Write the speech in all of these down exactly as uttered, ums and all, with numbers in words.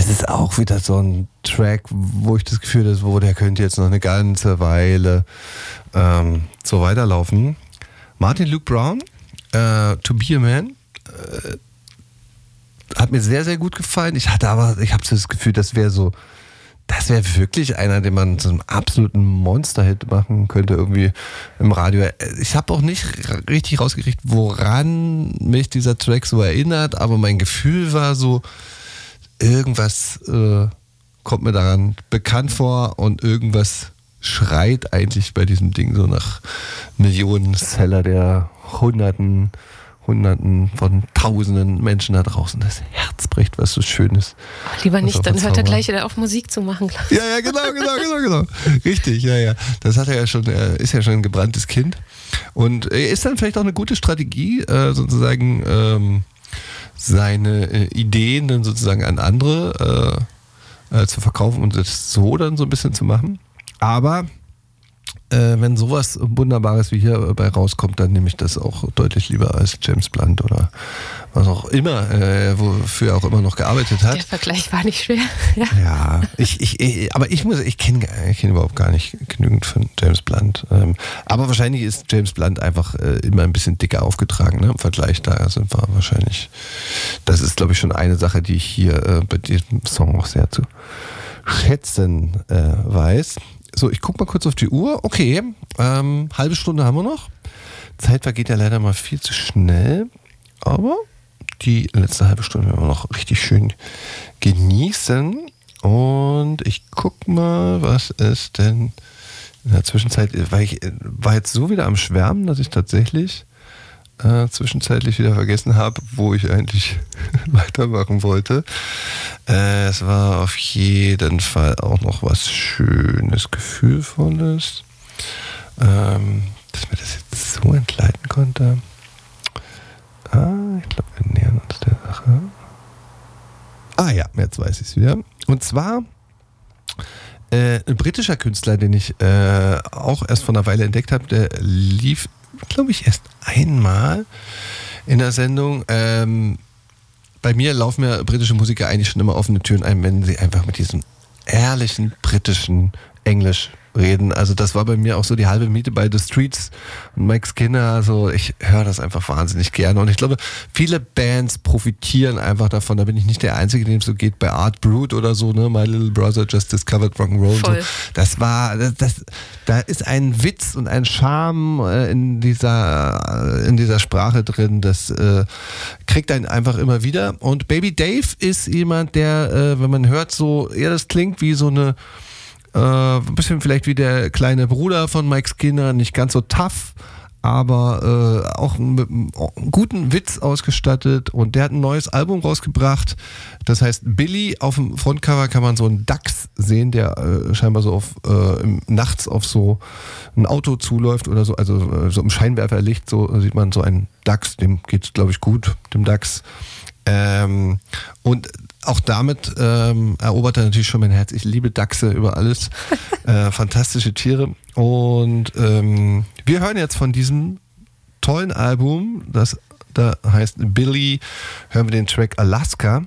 Das ist auch wieder so ein Track, wo ich das Gefühl habe, wo der könnte jetzt noch eine ganze Weile ähm, so weiterlaufen. Martin Luke Brown, äh, To Be a Man, äh, hat mir sehr, sehr gut gefallen. Ich hatte aber, ich habe so das Gefühl, das wäre so, das wäre wirklich einer, den man zu einem absoluten Monster-Hit machen könnte, irgendwie im Radio. Ich habe auch nicht richtig rausgekriegt, woran mich dieser Track so erinnert, aber mein Gefühl war so, irgendwas äh, kommt mir daran bekannt vor und irgendwas schreit eigentlich bei diesem Ding so nach Millionen-Seller, der Hunderten Hunderten von Tausenden Menschen da draußen das Herz bricht, was so schön ist. Lieber nicht, dann hört er gleich wieder auf, Musik zu machen. Ja, ja, genau, genau, genau, genau. Richtig, ja, ja. Das hat er ja schon, er ist ja schon ein gebranntes Kind. Und ist dann vielleicht auch eine gute Strategie, äh, sozusagen ähm, seine äh, Ideen dann sozusagen an andere äh, äh, zu verkaufen und das so dann so ein bisschen zu machen. Aber Äh, wenn sowas Wunderbares wie hier bei rauskommt, dann nehme ich das auch deutlich lieber als James Blunt oder was auch immer, äh, wofür er auch immer noch gearbeitet hat. Der Vergleich war nicht schwer. Ja, ja ich, ich, ich, aber ich muss, ich kenne ich kenn überhaupt gar nicht genügend von James Blunt. Ähm, aber wahrscheinlich ist James Blunt einfach äh, immer ein bisschen dicker aufgetragen, ne? Im Vergleich, da sind wir wahrscheinlich, das ist glaube ich schon eine Sache, die ich hier äh, bei diesem Song auch sehr zu schätzen äh, weiß. So, ich gucke mal kurz auf die Uhr. Okay, ähm, halbe Stunde haben wir noch. Zeit vergeht ja leider mal viel zu schnell. Aber die letzte halbe Stunde werden wir noch richtig schön genießen. Und ich gucke mal, was ist denn in der Zwischenzeit, weil ich war jetzt so wieder am Schwärmen, dass ich tatsächlich äh, zwischenzeitlich wieder vergessen habe, wo ich eigentlich weitermachen wollte. Äh, es war auf jeden Fall auch noch was Schönes, Gefühlvolles, ähm, dass mir das jetzt so entgleiten konnte. Ah, ich glaube, wir nähern uns der Sache. Ah ja, jetzt weiß ich es wieder. Und zwar äh, ein britischer Künstler, den ich äh, auch erst vor einer Weile entdeckt habe, der lief, glaube ich, erst einmal in der Sendung. Ähm, bei mir laufen ja britische Musiker eigentlich schon immer offene Türen ein, wenn sie einfach mit diesem ehrlichen britischen Englisch reden. Also das war bei mir auch so die halbe Miete bei The Streets und Mike Skinner. Also ich höre das einfach wahnsinnig gerne. Und ich glaube, viele Bands profitieren einfach davon. Da bin ich nicht der Einzige, dem es so geht. Bei Art Brut oder so, ne? My Little Brother Just Discovered Rock'n'Roll. Voll. So. Das war, das, das, da ist ein Witz und ein Charme äh, in dieser, äh, in dieser Sprache drin. Das äh, kriegt einen einfach immer wieder. Und Baby Dave ist jemand, der, äh, wenn man hört, so, ja, das klingt wie so eine Äh, ein bisschen vielleicht wie der kleine Bruder von Mike Skinner, nicht ganz so tough, aber äh, auch mit einem guten Witz ausgestattet, und der hat ein neues Album rausgebracht, das heißt Billy. Auf dem Frontcover kann man so einen Dachs sehen, der äh, scheinbar so auf, äh, im, nachts auf so ein Auto zuläuft oder so, also äh, so im Scheinwerferlicht, so sieht man so einen Dachs, dem geht's glaube ich gut, dem Dachs. Ähm, und auch damit ähm, erobert er natürlich schon mein Herz. Ich liebe Dachse über alles. äh, fantastische Tiere. Und ähm, wir hören jetzt von diesem tollen Album, das da heißt Billy, hören wir den Track Alaska.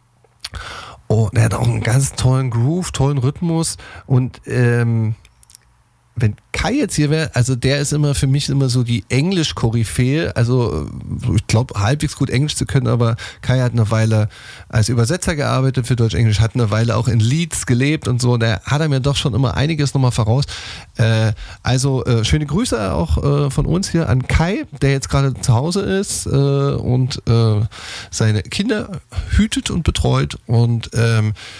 Und er hat auch einen ganz tollen Groove, tollen Rhythmus. Und ähm, wenn Kai jetzt hier wäre, also der ist immer für mich immer so die Englisch-Koryphäe, also ich glaube halbwegs gut Englisch zu können, aber Kai hat eine Weile als Übersetzer gearbeitet für Deutsch-Englisch, hat eine Weile auch in Leeds gelebt und so, da hat er mir doch schon immer einiges nochmal voraus. Äh, also äh, schöne Grüße auch äh, von uns hier an Kai, der jetzt gerade zu Hause ist äh, und äh, seine Kinder hütet und betreut, und ähm,